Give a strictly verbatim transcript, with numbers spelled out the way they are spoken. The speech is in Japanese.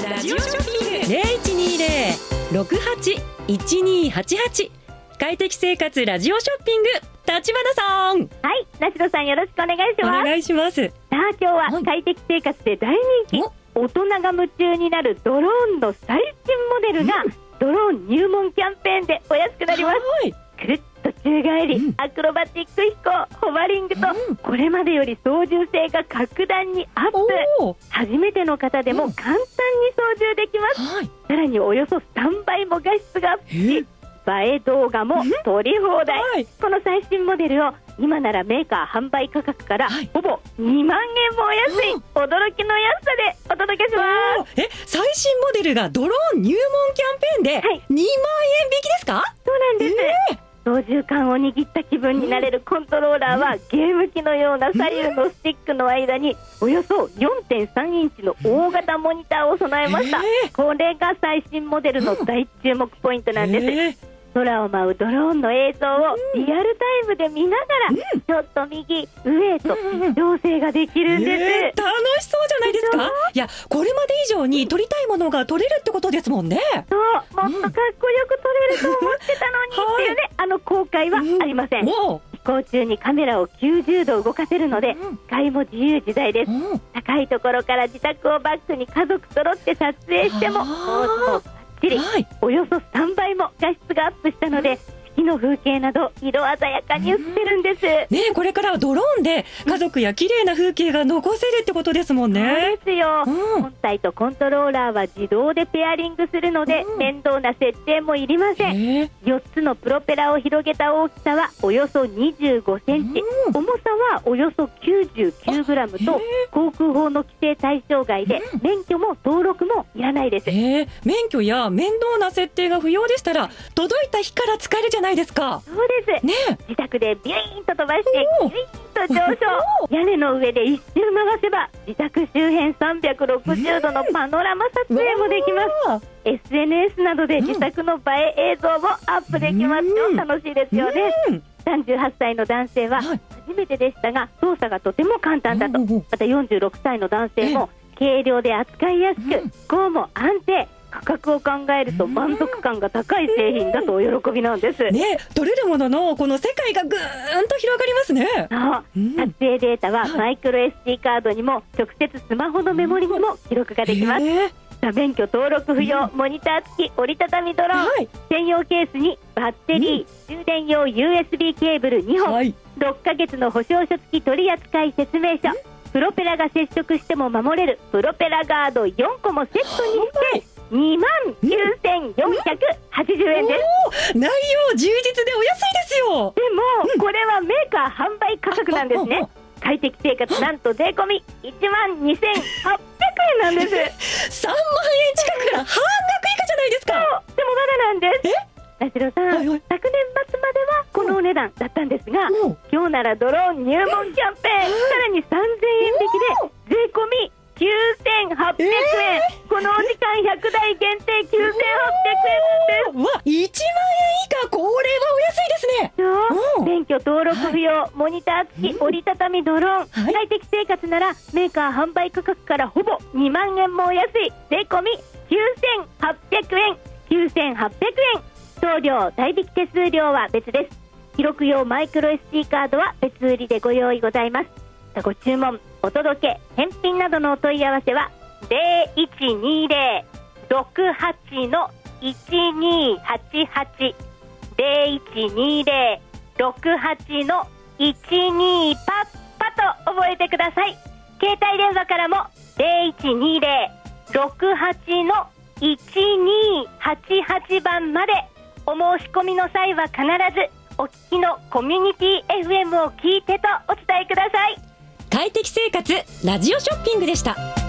ラジオショッピング ゼロいちにゼロ ろくはち いちにはちはち快適生活ラジオショッピング、立花さん。 はい、梨野さんよろしくお願いします。 お願いします。 さあ今日は快適生活で大人気、大人が夢中になるドローンの最新モデルが、うん、ドローン入門キャンペーンでお安くなります。くるっと宙返り、うん、アクロバティック飛行、ホバリングと、うん、これまでより操縦性が格段にアップ。初めての方でも簡単に操縦できます、うん、さらにおよそさんばいも画質がアップし、映え動画も撮り放題、はい、この最新モデルを今ならメーカー販売価格からほぼにまんえんもお安い、うん、驚きの安さでお届けします。 え、最新モデルがドローン入門キャンペーンでにまんえん引きですか？ そうなんです、えー操縦桿を握った気分になれるコントローラーは、うん、ゲーム機のような左右のスティックの間におよそ よんてんさんインチの大型モニターを備えました、えー、これが最新モデルの大注目ポイントなんです、えー、空を舞うドローンの映像をリアルタイムで見ながら、うん、ちょっと右上へと調整ができるんです、 えー、楽しそうじゃないですか。いや、これまで以上に撮りたいものが撮れるってことですもんね。 そう、もっとかっこよく撮れると思ってたのに、うん、っていうね、あの後悔はありません、うん、飛行中にカメラをきゅうじゅうど動かせるので、うん、視界も自由自在です、うん、高いところから自宅をバックに家族揃って撮影してもポーズもバッチリ、はい、およそさんばいも画質がアップしたので、四季の風景など色鮮やかに映ってるんです、うんね、これからはドローンで家族や綺麗な風景が残せるってことですもんね。 そうですよ、うん、本体とコントローラーは自動でペアリングするので、うん、面倒な設定もいりません。よっつのプロペラを広げた大きさはおよそにじゅうごセンチ、うん、重さはおよそきゅうじゅうきゅうグラムと航空法の規制対象外で、うん、免許も登録もいらないです。 免許や面倒な設定が不要でしたら届いた日から使えるじゃないですか。 そうです、ね、自宅でビュイーンと飛ばしてビュイーンと上昇屋根の上で一周回せば自宅周辺さんびゃくろくじゅうどのパノラマ撮影もできます、エスエヌエス などで自宅の映え映像もアップできますよ、うん、楽しいですよね、うん、さんじゅうはっさいの男性は初めてでしたが操作がとても簡単だと、またよんじゅうろくさいの男性も軽量で扱いやすく、飛行も安定、価格を考えると満足感が高い製品だとお喜びなんです、 ね、取れるもののこの世界がぐーんと広がりますね。 そう、うん、撮影データはマイクロ エスディー カードにも直接スマホのメモリにも記録ができます、えー、免許登録不要、うん、モニター付き折りたたみドローン、はい、専用ケースにバッテリー、うん、充電用 ユーエスビー ケーブルにほん、はい、ろっかげつの保証書付き取扱説明書、うん、プロペラが接触しても守れるプロペラガードよんこもセットにして、はいにまんきゅうせんよんひゃくはちじゅうえんです。 内容充実でお安いですよ。 でも、うん、これはメーカー販売価格なんですね。快適生活なんと税込みいちまんにせんはっぴゃくえんなんです。 さんまんえん近くから半額以下じゃないですか。 そう、でもまだなんです。え梨野さん、はいはい、昨年末まではこのお値段だったんですが、うん、今日ならドローン入門キャンペーン、さらにさんぜんえん引きで税込みきゅうせんはっぴゃくえん、えー、このお時間ひゃくだい限定きゅうせんはっぴゃくえんです。 わ、いちまんえん以下、これはお安いですね。 そう、免許登録不要、はい、モニター付き折りたたみドローン、はい、快適生活ならメーカー販売価格からほぼにまんえんもお安い税込みきゅうせんはっぴゃくえん、きゅうせんはっぴゃくえん、送料代引き手数料は別です。記録用マイクロ エスディー カードは別売りでご用意ございます。ご注文、お届け、返品などのお問い合わせはゼロいちにゼロ ろくはち のいちにはちはち ゼロいちにゼロ ろくはち のいちにパッパと覚えてください。携帯電話からもゼロいちにゼロ ろくはち のいちにはちはちばんまで。お申し込みの際は必ずお聞きのコミュニティ エフエム を聞いてとお伝えください。 快適生活ラジオショッピングでした。